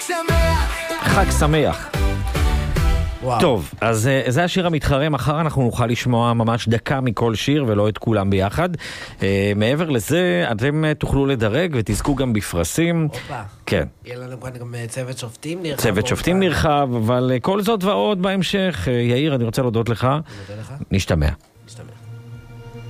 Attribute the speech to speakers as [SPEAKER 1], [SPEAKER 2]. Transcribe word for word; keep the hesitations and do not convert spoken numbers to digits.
[SPEAKER 1] חג שמח.
[SPEAKER 2] וואו.
[SPEAKER 1] טוב, אז uh, זה השיר המתחרה. מחר אנחנו נוכל לשמוע ממש דקה מכל שיר ולא את כולם ביחד. Uh, מעבר לזה, אתם uh, תוכלו לדרג ותזכו גם בפרסים.
[SPEAKER 2] אופה.
[SPEAKER 1] כן.
[SPEAKER 2] יהיה לנו כאן גם uh, צוות שופטים נרחב.
[SPEAKER 1] צוות שופטים נרחב, אבל uh, כל זאת ועוד בהמשך. Uh, יאיר, אני רוצה להודות לך.
[SPEAKER 2] אני מודה לך.
[SPEAKER 1] נשתמע.